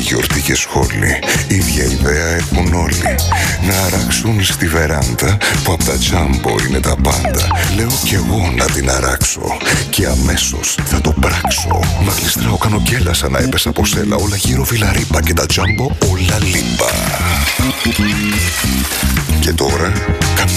γιορτή και σχόλη. Ίδια ιδέα έχουν όλοι. Να αράξουν στη βεράντα που απ' τα τζάμπο είναι τα πάντα. Λέω κι εγώ να την αράξω και αμέσως θα το πράξω. Μα γλιστράω, κάνω γκέλα σαν να έπεσα από σέλα. Όλα γύρω βιλαρίπα και τα τζάμπο όλα λίμπα. Και τώρα